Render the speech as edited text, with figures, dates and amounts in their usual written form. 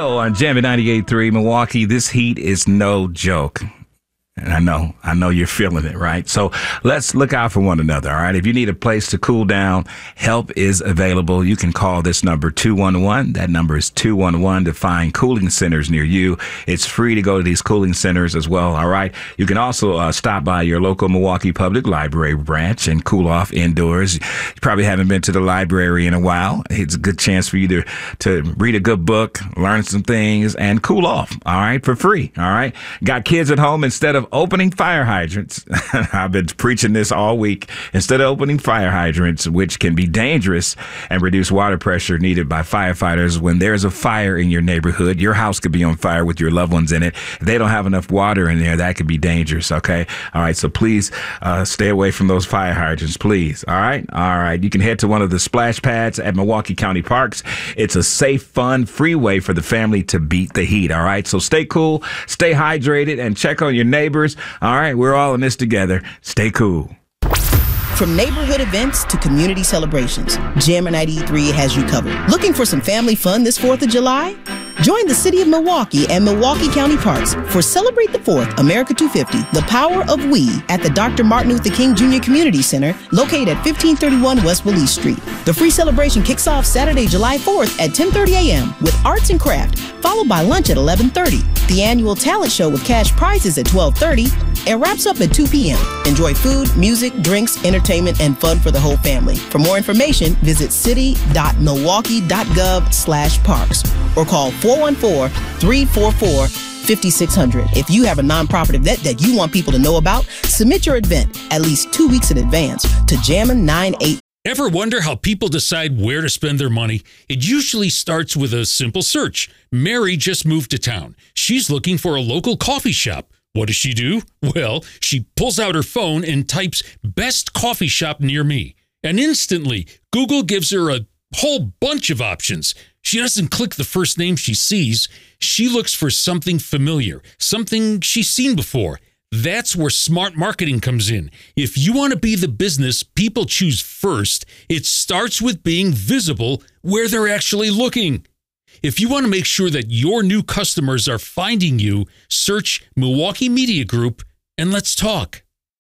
Leo on Jam 98.3 Milwaukee. This heat is no joke. And I know you're feeling it, right? So let's look out for one another, all right? If you need a place to cool down, help is available. You can call this number 211. That number is 211 to find cooling centers near you. It's free to go to these cooling centers as well, all right? You can also stop by your local Milwaukee Public Library branch and cool off indoors. You probably haven't been to the library in a while. It's a good chance for you to read a good book, learn some things, and cool off, all right, for free, all right? Got kids at home? Instead of opening fire hydrants, I've been preaching this all week, instead of opening fire hydrants, which can be dangerous and reduce water pressure needed by firefighters when there's a fire in your neighborhood, your house could be on fire with your loved ones in it. If they don't have enough water in there, that could be dangerous, okay? All right, so please stay away from those fire hydrants, please, all right? All right, you can head to one of the splash pads at Milwaukee County Parks. It's a safe, fun, free way for the family to beat the heat, all right? So stay cool, stay hydrated, and check on your neighbors. All right, we're all in this together. Stay cool. From neighborhood events to community celebrations, Jam 93 has you covered. Looking for some family fun this 4th of July? Join the City of Milwaukee and Milwaukee County Parks for Celebrate the 4th, America 250, The Power of We at the Dr. Martin Luther King Jr. Community Center located at 1531 West Willie Street. The free celebration kicks off Saturday, July 4th at 10:30 a.m. with arts and craft, followed by lunch at 11:30. The annual talent show with cash prizes at 12:30 and wraps up at 2 p.m. Enjoy food, music, drinks, entertainment, and fun for the whole family. For more information, visit city.milwaukee.gov/parks or call 414-344-5600. If you have a nonprofit event that you want people to know about, submit your event at least 2 weeks in advance to Jammin98. Ever wonder how people decide where to spend their money? It usually starts with a simple search. Mary just moved to town. She's looking for a local coffee shop. What does she do? Well, she pulls out her phone and types "best coffee shop near me." And instantly, Google gives her a whole bunch of options. She doesn't click the first name she sees. She looks for something familiar, something she's seen before. That's where smart marketing comes in. If you want to be the business people choose first, it starts with being visible where they're actually looking. If you want to make sure that your new customers are finding you, search Milwaukee Media Group and let's talk.